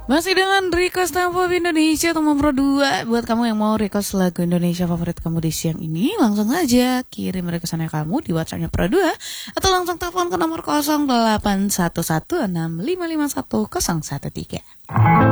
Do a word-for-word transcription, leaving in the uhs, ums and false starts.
Masih dengan request tempo Indonesia Tomom Pro dua. Buat kamu yang mau request lagu Indonesia favorit kamu di siang ini, langsung aja kirim requestannya kamu di WhatsAppnya Pro dua, atau langsung telepon ke nomor nol delapan satu satu enam lima lima satu nol satu tiga.